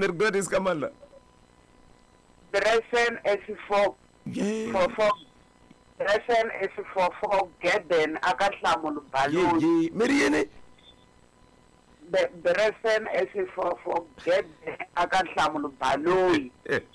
Gladys Kamala. Dresen is for Dresen is for Gedden Akatlamul Balu. Mariene. The Dresen is for Gedden Akatlamul Balu.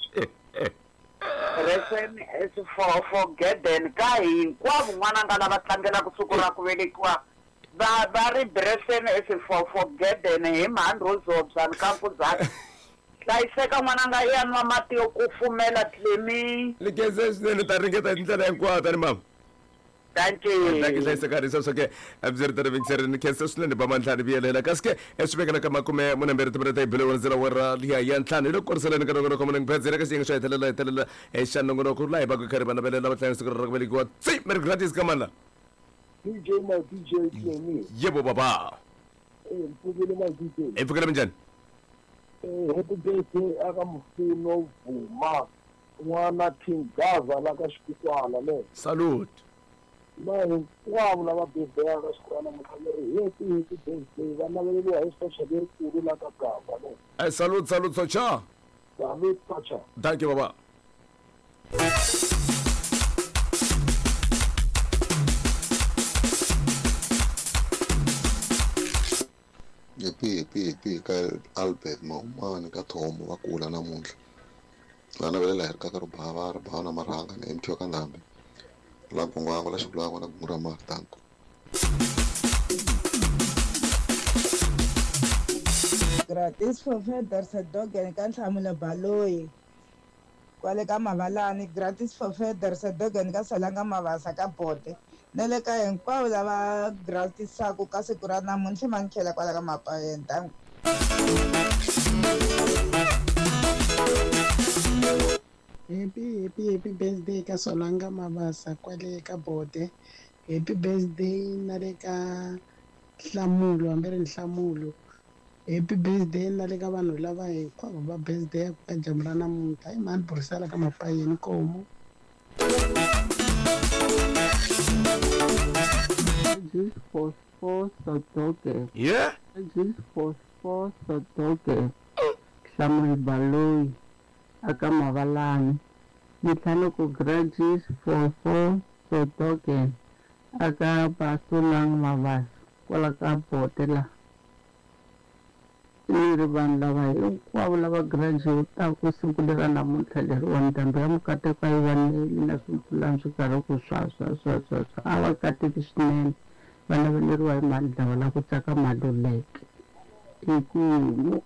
Dresen is for Gedden Kai. Wanangana Tangana Sukura Kuelikwa. Bari Dresen is for Gedden him and Rosos and Kampuzak. Laiseka mananga ya mamati okufumela tlemi. Likeze nene taringeta ndlela enkwata ni mama. Thank you. Thank you laiseka risosoke abzertere vixer ni kese slende bamantlani bielela kaske esubekana kama kume munembere tebere bele wonzela wara liya yantlani lo korsela ngano ngono komene ngphezere kasi ngisho ethelela eshano ngono kulai bakukari bana belela batlani sikoro rakbeli kwa tsi mer gratis kamala. DJ Tony. Yebo baba. Mpugele ma DJ. Mpugele njani? Happy birthday akamfuno vuma n'wana Thingaza la ka Xikutwana le. Salute. Manje kwabo laba birthday ka Xikutwana mukhameri happy birthday vana veleliwa hi special lerikulu la ka Gava le. Salute Socha. Salute Socha. Thank you baba. Yepi ka Albert Maumane ka Thomo wa kula namuntlha lana vele la herika ka rubava na maranga na MTO ka ndhambi la kongwango la xikulanga na gumura matanko gratis for feathers dog and kan hlamula Baloyi kwale ka Mavalani gratis for feathers dog and ka Solanga Mavasa ka Bote nele ka hinkwavo lava gratisaku ka siku ra namuntlha mankhela kwala ka Mapayenta. Happy birthday ka Solanga Mavasa kwale ka Bote. Happy birthday na le ka Nhlamulo ambere Nhlamulo. Happy birthday na le ka vanhu lava hinkwavo va birthday ka jamu ra namuntlha hi mani burisala ka Mapayeni Komo. Just for Sotoke. Yeah? Just for Sotoke. Samuel Baloyi. Aka Mavalani. Nithano ko graduates for Sotoke. Aka Basulang Mavas. Kwala ka Botela. Iri van lava hinkwavo lava graduate ku sungulera namuntlha leriwani ndhambi ya mukate ka yivaneli na swipulani swi karhi ku swa a va kateki swinene va naveleriwa hi mali lava la ku tsaka Maluleke inkumu.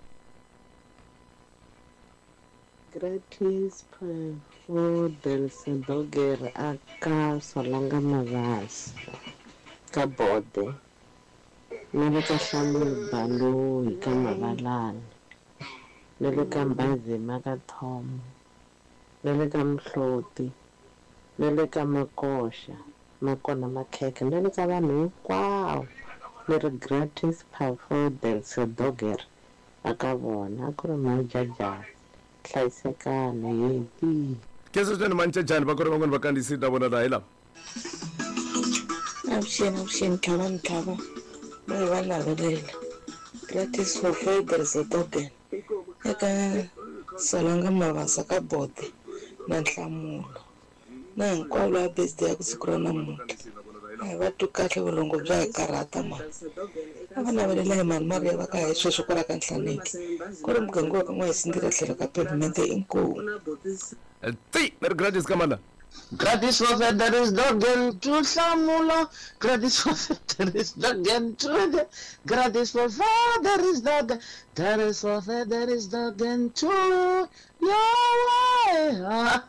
Gratis for Delsa Dogger aka Solanga Mavasa ka Bote. Nele ka Samuel Baloyi ka Mavalani nele ka Mbazima ka Thomo nele ka Mhloti nele ka Makosha Makona Makheke nele ka vanhu hinkwavo leri gratis for Delsa Dogger aka vona a ku ri majajana hlayisekana yepi kese swinene manchajani va ku ri van'wani vakandisita vona laha hi lava avuxeni khava Mai va navelela gratis for feathers token eka Solanga Mavasa ka Bote na Nhlamulo na hinkwavo lava birthday ya ku siku ra namuntlha a va twi kahle vulongo bya hi karhata mani a va navelela hi mani mari ya va ka hi sweswo kwala ka Nhlaneki ku ri muganga wa ka N'wahisindira tlhelo ka pavement inkomu tsi leri gratis kamala. Gratis for feathers doggen to Nhlamulo. Gratis for feathers doggen to gratis for feathers doggen. Gratis for feathers doggen to Yahweh.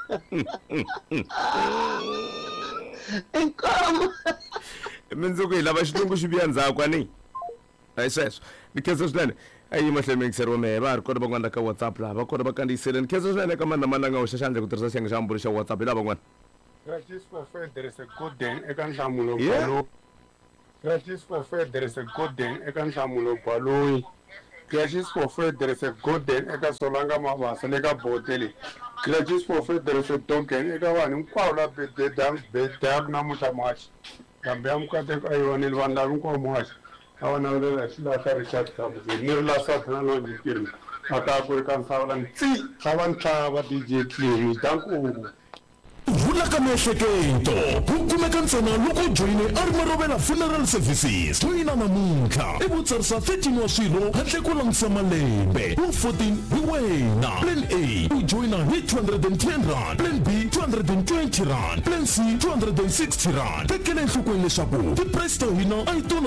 Inkomu. Mindzuku hi lava xilungu xi vuya ndzhaku ani. Hayi sweswo. Ni khensa swinene. Ayi mahlweni mikiseriwa mehe va ha ri kona van'wana ka WhatsApp laha va kona va kandziyisile ni khensa swinene ka mani na mani la nga hoxa xandla ku tirhisa xiyenge xa mbulu xa WhatsApp hi lava van'wana. Gratis for feathers golden eka Nhlamulo Baloyi. Gratis for feathers golden eka Nhlamulo Baloyi. Gratis for feathers golden eka Solanga Mavasa le ka Bote le. Gratis for feathers token eka vanhu hinkwavo la birthday namuntlha March. Ndhambi ya mukate ka yivaneli vanhu lava hinkwavo March. Awana vele la Richard Kabu. Ni ri la Sathana lo njikiri. a ta ku ri ka nsawula ntsi tlhava ntlhava DJ Clean tankulu vula ka miehleketo ku kumeka ntsena loko joyine Armarovela Funeral Services joyina namuntlha ivutsarisa 13 wa swilo handle ko langisa malembe 14 hi wena plan A u joyina hi 210 rand plan B 220 rand plan C 260 rand tekela enhlokweni leswaku tiprice ta hina a yi